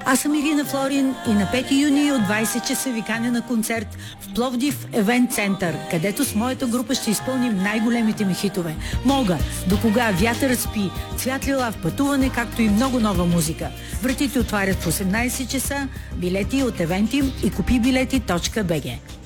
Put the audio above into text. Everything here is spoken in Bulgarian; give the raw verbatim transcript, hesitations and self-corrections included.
Аз съм Ирина Флорин и на пети юни от двайсет часа ви каня на концерт в Пловдив Евент Център, където с моята група ще изпълним най-големите ми хитове. Мога, До кога, Вятърът спи, Цвят лилав, Пътуване, както и много нова музика. Вратите отварят в осемнайсет часа, билети от Евентим и купи билети точка би джи.